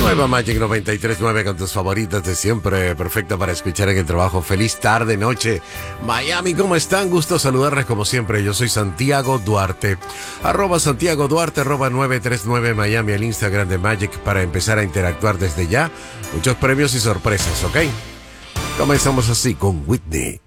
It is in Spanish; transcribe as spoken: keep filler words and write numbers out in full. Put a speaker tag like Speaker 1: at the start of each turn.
Speaker 1: Nueva Magic noventa y tres punto nueve con tus favoritas de siempre, perfecta para escuchar en el trabajo. Feliz tarde, noche. Miami, ¿cómo están? Gusto saludarles como siempre. Yo soy Santiago Duarte. Arroba Santiago Duarte, arroba nueve tres nueve Miami, el Instagram de Magic para empezar a interactuar desde ya. Muchos premios y sorpresas, ¿ok? Comenzamos así con Whitney.